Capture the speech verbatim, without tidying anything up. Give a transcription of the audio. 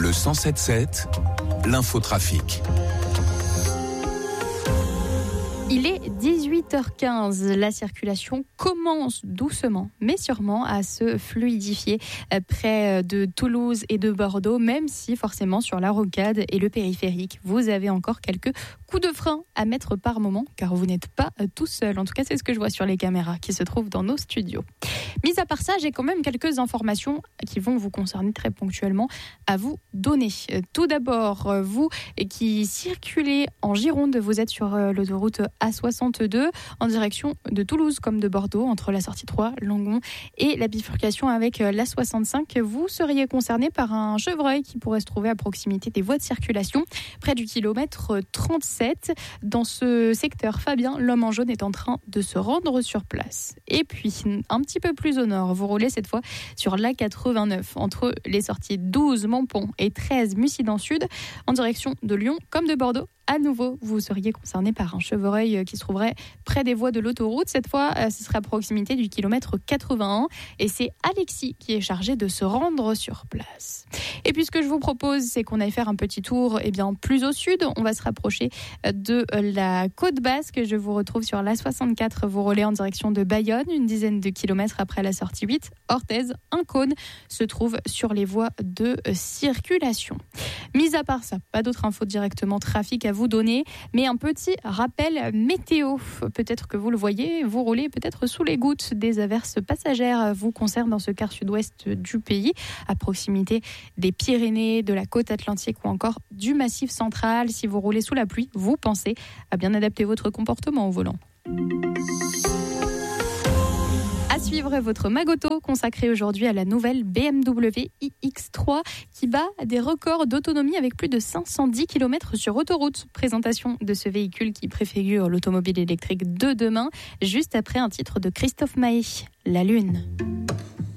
Le cent sept sept, l'infotrafic. Il est dix-huit heures quinze, la circulation commence doucement mais sûrement à se fluidifier près de Toulouse et de Bordeaux, même si forcément sur la rocade et le périphérique, vous avez encore quelques coups de frein à mettre par moment, car vous n'êtes pas tout seul. En tout cas, c'est ce que je vois sur les caméras qui se trouvent dans nos studios. Mis à part ça, j'ai quand même quelques informations qui vont vous concerner très ponctuellement à vous donner. Tout d'abord, vous qui circulez en Gironde, vous êtes sur l'autoroute A soixante-deux en direction de Toulouse comme de Bordeaux, entre la sortie trois, Langon et la bifurcation avec l'A soixante-cinq. Vous seriez concerné par un chevreuil qui pourrait se trouver à proximité des voies de circulation, près du kilomètre trente-sept. Dans ce secteur, Fabien, l'homme en jaune, est en train de se rendre sur place. Et puis, un petit peu plus au nord, vous roulez cette fois sur l'A quatre-vingt-neuf, entre les sorties douze, Mampont et treize, Mussidan Sud, en direction de Lyon comme de Bordeaux. À nouveau, vous seriez concerné par un chevreuil qui se trouverait près des voies de l'autoroute. Cette fois, ce serait à proximité du kilomètre quatre-vingt-un. Et c'est Alexis qui est chargé de se rendre sur place. Et puis, ce que je vous propose, c'est qu'on aille faire un petit tour eh bien, plus au sud. On va se rapprocher de la côte basque. Je vous retrouve sur l'A soixante-quatre. Vous roulez en direction de Bayonne, une dizaine de kilomètres après la sortie huit. Orthez, un cône se trouve sur les voies de circulation. Mis à part ça, pas d'autres infos directement trafic à vous donner, mais un petit rappel météo. Peut-être que vous le voyez, vous roulez peut-être sous les gouttes. Des averses passagères vous concernent dans ce quart sud-ouest du pays, à proximité des Pyrénées, de la côte atlantique ou encore du Massif central. Si vous roulez sous la pluie, vous pensez à bien adapter votre comportement au volant. À suivre votre Magoto consacré aujourd'hui à la nouvelle B M W i X trois qui bat des records d'autonomie avec plus de cinq cent dix kilomètres sur autoroute. Présentation de ce véhicule qui préfigure l'automobile électrique de demain, juste après un titre de Christophe Maé, La Lune.